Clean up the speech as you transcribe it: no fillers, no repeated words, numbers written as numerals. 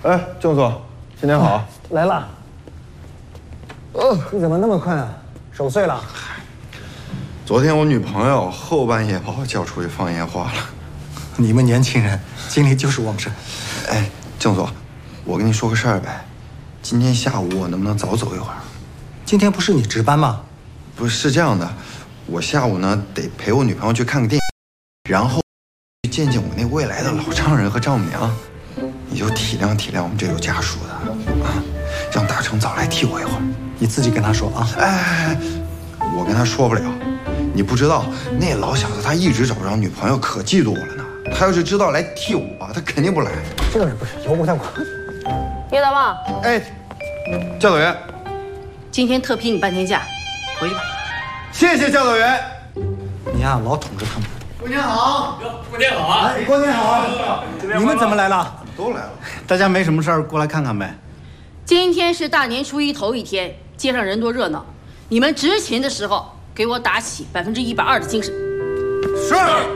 哎，郑总，新年好！ 来了。你怎么那么困啊？守岁了？ 昨天我女朋友后半夜把我叫出去放烟花了。 你们年轻人精力就是旺盛。 哎，郑总，我跟你说个事儿呗。今天下午我能不能早走一会儿？ 今天不是你值班吗？ 不是，是这样的，我下午呢得陪我女朋友去看个电影，然后去见见我那未来的老丈人和丈母娘。你就体谅体谅我们这有家属的啊，让大成早来替我一会儿。 你自己跟他说啊。 哎，我跟他说不了，你不知道那老小子他一直找不着女朋友，可嫉妒我了呢。他要是知道来替我，他肯定不来。 这不是由不太我。 叶大旺， 哎，教导员， 今天特批你半天假，回去吧。 谢谢教导员。 你呀，老捅着他们。 过年好！过年好啊！ 哎，过年好！你们怎么来了？ 都来了。 大家没什么事儿，过来看看呗。 今天是大年初一头一天，街上人多热闹，你们执勤的时候给我打起120%的精神。 是。